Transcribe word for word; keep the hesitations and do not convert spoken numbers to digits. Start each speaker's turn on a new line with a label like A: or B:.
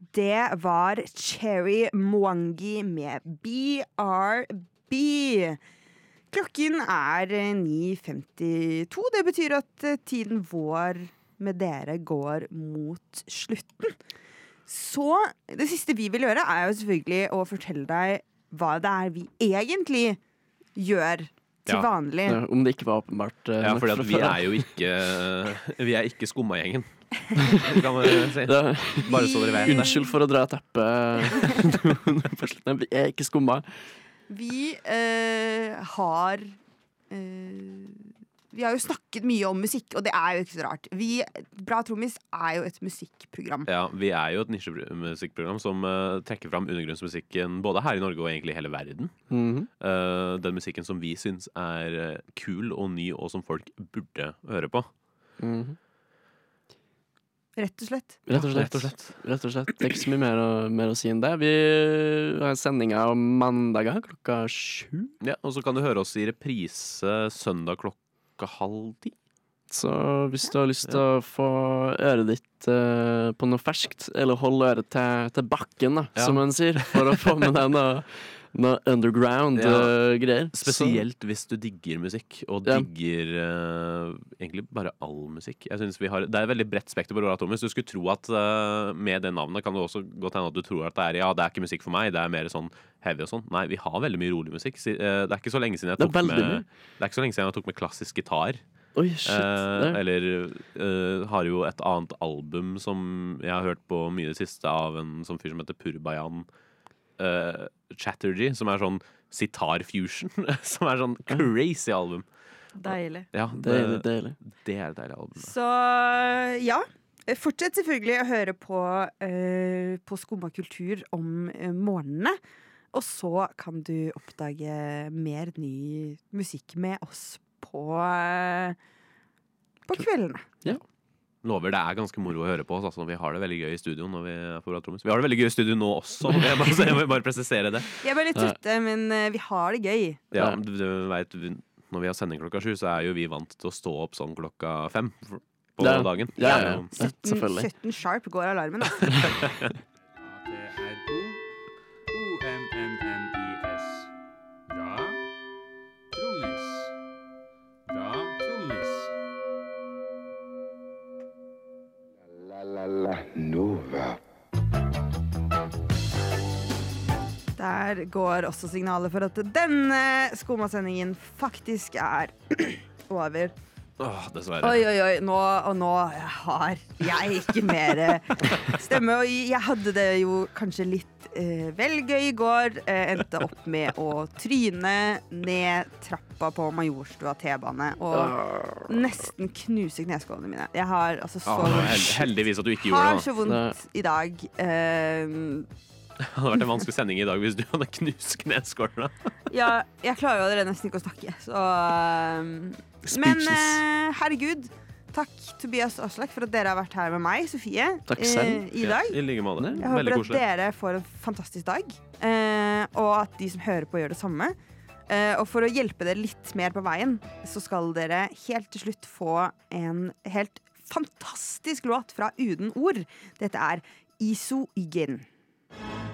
A: det var Cherry Mwangi med B R B. Klokken er ni femtito. Det betyr at tiden vår med dere går mot slutten. Så det siste vi vil gjøre er jo selvfølgelig å fortelle deg hva det er vi egentlig gjør til
B: Ja.
A: vanlig.
C: Ja, om det ikke var åpenbart. Uh,
B: Ja, fordi at vi er jo ikke Vi er ikke skumma-gjengen. Kan man si.
C: Ja.
B: Bare så dere vet det.
C: Unnskyld for å dra teppet på slutten. Vi er ikke skumma.
A: Vi eh, har eh, Vi har jo snakket mye om musikk, og det er jo ikke så rart. Vi, Bra Trommis er jo et musikkprogram.
B: Ja, vi er jo et nisjemusikkprogram som uh, trekker fram undergrunnsmusikken både her i Norge og egentlig hele verden.
C: Mhm.
B: Uh, den musikken som vi syns er uh, kul og ny, og som folk burde høre på.
C: Mhm.
A: Rett og slett.
C: Rett og slett.
B: Rett og slett.
C: Rett og slett. Det er ikke så mye mer å, mer å si enn det. Vi har sendinger mandager klokka sju.
B: Ja, og så kan du høre oss i reprise søndag klokka halv ti.
C: Så hvis du har lyst til å få øret ditt eh, på noe ferskt, eller holde øret til, til bakken, da,
B: Ja.
C: som man sier, for å få med deg noe, noe underground
B: Ja.
C: eh, greier.
B: Spesielt hvis du digger musikk, og
C: Ja.
B: digger uh, egentlig bare all musikk. Jeg synes vi har, Det er et veldig bredt spekter på Bra Trommis. Du skulle tro at uh, med det navnet kan det også godt hende at du tror at det er ja, det er ikke musikk for meg, det er mer sånn heavy og sånn. Nei, vi har veldig mye rolig musikk. Si- uh, Det er ikke så lenge siden jeg
C: Det er
B: tok
C: veldig
B: med
C: mye.
B: Det er ikke så lenge siden jeg tok med klassisk gitar.
C: Oi, shit.
B: Eh,
C: det-
B: eller eh, har jo et annet album som jeg har hørt på mye det siste av en sånn fyr som heter Purbayan uh, Chatterjee, som er sånn sitar-fusion. Som er sånn crazy album.
A: Deilig.
B: Ja,
C: Deilig, deilig.
B: det er et deilig album.
A: Så ja, fortsett selvfølgelig å høre på, eh, på Skumma kultur om eh, morgenene. Og så kan du oppdage mer ny musikk med oss på, eh, på kveldene.
B: Lover, det er ganske moro å høre på oss. Altså, vi har det veldig gøy i studio når vi er på Bra Trommis. Vi har det veldig gøy i studio nå også. Jeg, bare, jeg må bare presisere det.
A: Vi er bare litt trøtte, men eh, vi har det gøy.
B: Ja, du, du vet, vi- når vi har sending klokka sju, så er jo vi vant til å stå opp sånn klokka fem på
C: Ja.
B: dagen.
C: Ja, ja, ja.
A: sytten,
C: selvfølgelig.
A: sytten sharp går alarmen, altså.
D: A-T-R-O-O-M-M-M-I-S. Bra Trommis. Bra Trommis.
E: La la la Nova.
A: Der går også signalet for at denne Skumma-sendingen faktisk er over.
B: Åh, dessverre.
A: Oi, oi, oi, nå, og nå har jeg ikke mer stemme. Og jeg hadde det jo kanskje litt eh, vel gøy i går. Eh, endte opp med å tryne ned trappa på Majorstua T-bane og nesten knuse kneskålene mine. Jeg har altså så
B: Ah, held, heldigvis at du ikke gjorde
A: har
B: det.
A: så vondt i dag. Eh,
B: Det hadde vært en vanskelig sending i dag hvis du hadde knust kneskålene.
A: ja, jeg klarer jo allerede nesten ikke å snakke, så eh, Men eh, herregud, takk Tobias Aslak for at dere har vært her med meg, Sofie,
C: Takk selv.
A: eh, i dag.
B: Ja, I like måte.
A: Jeg håper
B: Veldig
A: at
B: koselig.
A: dere får en fantastisk dag, eh, og at de som hører på gjør det samme. Eh, og for å hjelpe dere litt mer på veien, så skal dere helt til slutt få en helt fantastisk låt fra Uden ord. Dette er Iso Igen.